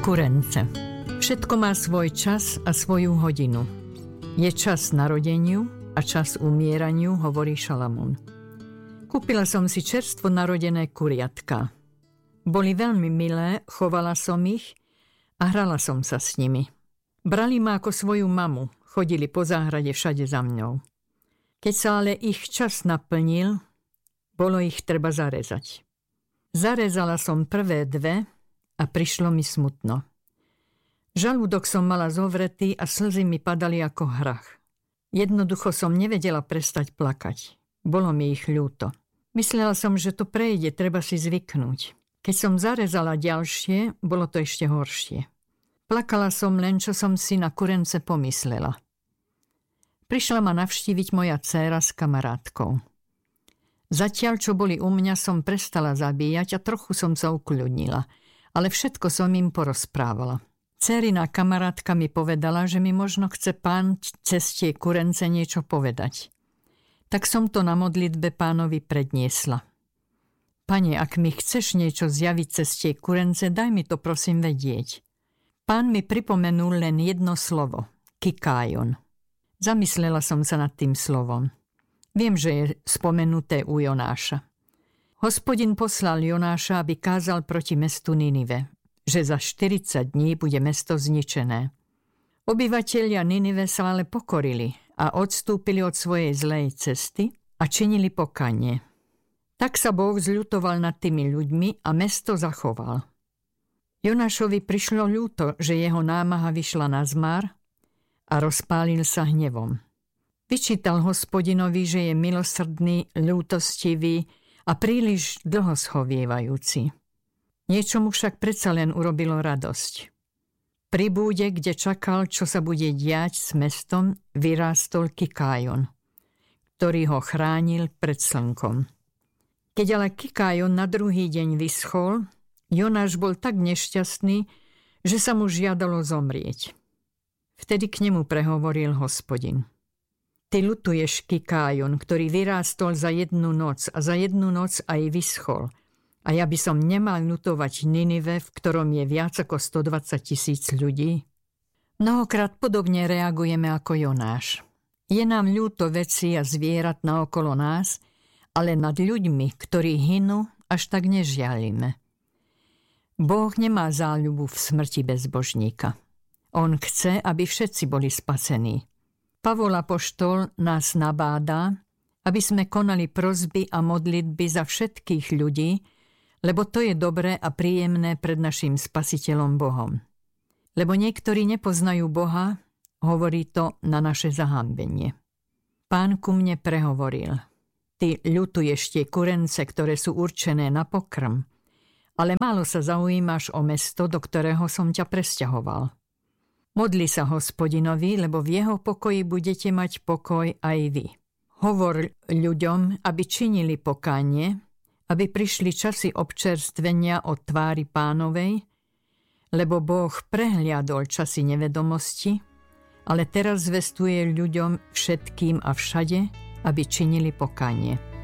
Kurence. Všetko má svoj čas a svoju hodinu. Je čas narodeniu a čas umieraniu, hovorí Šalamún. Kúpila som si čerstvo narodené kuriatka. Boli veľmi milé, chovala som ich a hrala som sa s nimi. Brali ma ako svoju mamu, chodili po záhrade všade za mňou. Keď sa ale ich čas naplnil, bolo ich treba zarezať. Zarezala som prvé dve a prišlo mi smutno. Žalúdok som mala zovretý a slzy mi padali ako hrach. Jednoducho som nevedela prestať plakať. Bolo mi ich ľúto. Myslela som, že to prejde, treba si zvyknúť. Keď som zarezala ďalšie, bolo to ešte horšie. Plakala som len, čo som si na kurence pomyslela. Prišla ma navštíviť moja dcéra s kamarátkou. Zatiaľ, čo boli u mňa, som prestala zabíjať a trochu som sa ukľudnila, ale všetko som im porozprávala. Dcérina kamarátka mi povedala, že mi možno chce pán cez tie kurence niečo povedať. Tak som to na modlitbe pánovi predniesla. Pane, ak mi chceš niečo zjaviť cez tie kurence, daj mi to prosím vedieť. Pán mi pripomenul len jedno slovo, kikájon. Zamyslela som sa nad tým slovom. Viem, že je spomenuté u Jonáša. Hospodin poslal Jonáša, aby kázal proti mestu Ninive, že za 40 dní bude mesto zničené. Obyvatelia Ninive sa ale pokorili a odstúpili od svojej zlej cesty a činili pokánie. Tak sa Boh zľutoval nad tými ľuďmi a mesto zachoval. Jonášovi prišlo ľúto, že jeho námaha vyšla na zmar a rozpálil sa hnevom. Vyčítal Hospodinovi, že je milosrdný, ľútostivý a príliš dlho schovievajúci. Niečo mu však predsa len urobilo radosť. Pri búde, kde čakal, čo sa bude diať s mestom, vyrástol kikájon, ktorý ho chránil pred slnkom. Keď ale kikájon na druhý deň vyschol, Jonáš bol tak nešťastný, že sa mu žiadalo zomrieť. Vtedy k nemu prehovoril Hospodin. Ty ľutuješ kikájon, ktorý vyrástol za jednu noc a za jednu noc aj vyschol. A ja by som nemal ľutovať Ninive, v ktorom je viac ako 120 000 ľudí? Mnohokrát podobne reagujeme ako Jonáš. Je nám ľúto veci a zvierat naokolo nás, ale nad ľuďmi, ktorí hynú, až tak nežialime. Boh nemá záľubu v smrti bezbožníka. On chce, aby všetci boli spasení. Pavol apoštol nás nabádá, aby sme konali prosby a modlitby za všetkých ľudí, lebo to je dobré a príjemné pred naším Spasiteľom Bohom. Lebo niektorí nepoznajú Boha, hovorí to na naše zahanbenie. Pán ku mne prehovoril. Ty ľutuješ tie kurence, ktoré sú určené na pokrm, ale málo sa zaujímaš o mesto, do ktorého som ťa presťahoval. Modli sa Hospodinovi, lebo v jeho pokoji budete mať pokoj aj vy. Hovor ľuďom, aby činili pokánie, aby prišli časy občerstvenia od tvári Pánovej, lebo Boh prehliadol časy nevedomosti, ale teraz zvestuje ľuďom všetkým a všade, aby činili pokánie.